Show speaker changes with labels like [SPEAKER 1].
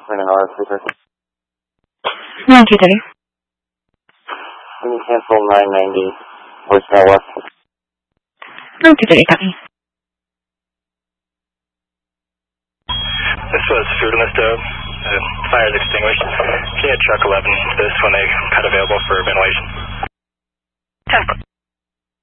[SPEAKER 1] Brandon R. Speaker.
[SPEAKER 2] 930.
[SPEAKER 1] Can you cancel 990 voicemail left?
[SPEAKER 2] 930, copy.
[SPEAKER 3] This was Food Listo. Fire is extinguished. Can you hit truck 11 to this when they cut available for ventilation?
[SPEAKER 2] 10.